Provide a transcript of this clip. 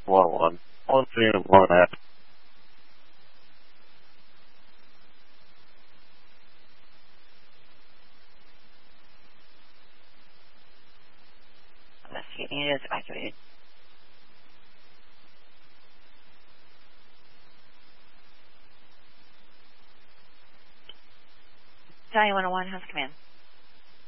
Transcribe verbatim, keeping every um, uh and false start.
one oh one. One unit one and a half. Investigating unit is evacuated. Valley one oh one, how's command?